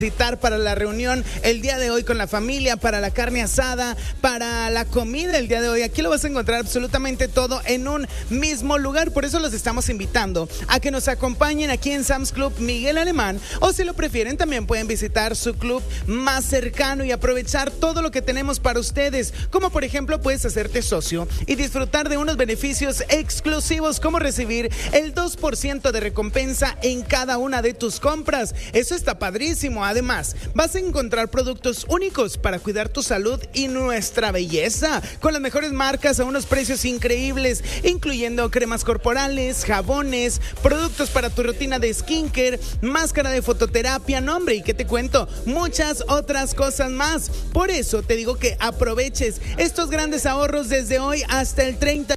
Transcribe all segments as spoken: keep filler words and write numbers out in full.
necesitar para la reunión el día de hoy con la familia, para la carne asada, para la comida el día de hoy. Aquí lo vas a encontrar absolutamente todo en un mismo lugar. Por eso los estamos invitando a que nos acompañen aquí en Sam's Club Miguel Alemán, o si lo prefieren también pueden visitar su club más cercano y aprovechar todo lo que tenemos para ustedes, como por ejemplo puedes hacerte socio y disfrutar de unos beneficios exclusivos como recibir el dos por ciento de recompensa en cada una de tus compras. Eso está padrísimo. Además, vas a encontrar productos únicos para cuidar tu salud y nuestra belleza, con las mejores marcas a unos precios increíbles, incluyendo cremas corporales, jabones, productos para tu rutina de skincare, máscara de fototerapia, no hombre, y qué te cuento, muchas otras cosas más. Por eso te digo que aproveches estos grandes ahorros desde hoy hasta el treinta,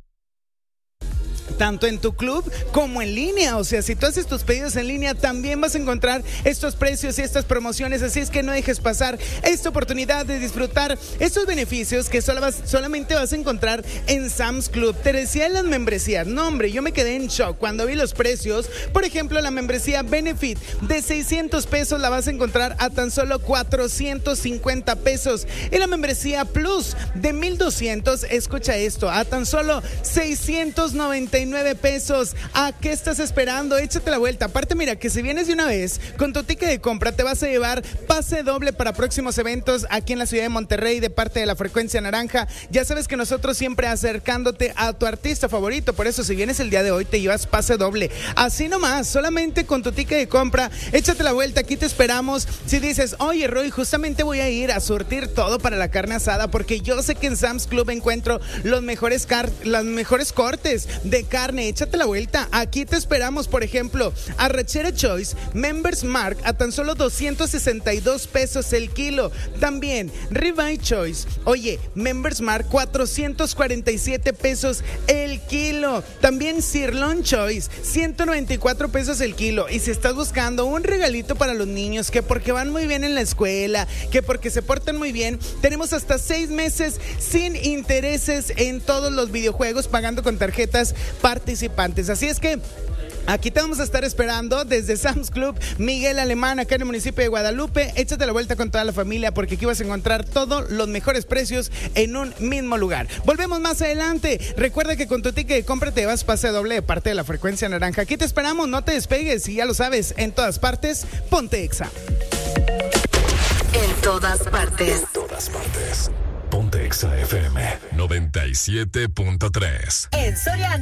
tanto en tu club como en línea. O sea, si tú haces tus pedidos en línea, también vas a encontrar estos precios y estas promociones. Así es que no dejes pasar esta oportunidad de disfrutar estos beneficios que solo vas, solamente vas a encontrar en Sam's Club. Te decía las membresías, no hombre, yo me quedé en shock cuando vi los precios. Por ejemplo, la membresía Benefit de seiscientos pesos la vas a encontrar a tan solo cuatrocientos cincuenta pesos. Y la membresía Plus de mil doscientos, escucha esto, a tan solo seiscientos noventa y nueve pesos. ¿A qué estás esperando? Échate la vuelta. Aparte, mira, que si vienes de una vez con tu ticket de compra, te vas a llevar pase doble para próximos eventos aquí en la ciudad de Monterrey de parte de la Frecuencia Naranja. Ya sabes que nosotros siempre acercándote a tu artista favorito. Por eso, si vienes el día de hoy, te llevas pase doble. Así nomás, solamente con tu ticket de compra, échate la vuelta. Aquí te esperamos. Si dices, oye, Roy, justamente voy a ir a surtir todo para la carne asada, porque yo sé que en Sam's Club encuentro los mejores, car- los mejores cortes de carne, échate la vuelta. Aquí te esperamos. Por ejemplo, Arrachera Choice Members Mark a tan solo doscientos sesenta y dos pesos el kilo. También Ribeye Choice, oye, Members Mark cuatrocientos cuarenta y siete pesos el kilo. También Sirloin Choice ciento noventa y cuatro pesos el kilo. Y si estás buscando un regalito para los niños, que porque van muy bien en la escuela, que porque se portan muy bien, tenemos hasta seis meses sin intereses en todos los videojuegos, pagando con tarjetas participantes. Así es que aquí te vamos a estar esperando desde Sam's Club Miguel Alemán, acá en el municipio de Guadalupe. Échate la vuelta con toda la familia, porque aquí vas a encontrar todos los mejores precios en un mismo lugar. Volvemos más adelante. Recuerda que con tu ticket de compra te vas pase doble de parte de la Frecuencia Naranja. Aquí te esperamos, no te despegues, y ya lo sabes, en todas partes, ponte Exa. En todas partes. En todas partes. Ponte Exa F M noventa y siete punto tres. En Soriana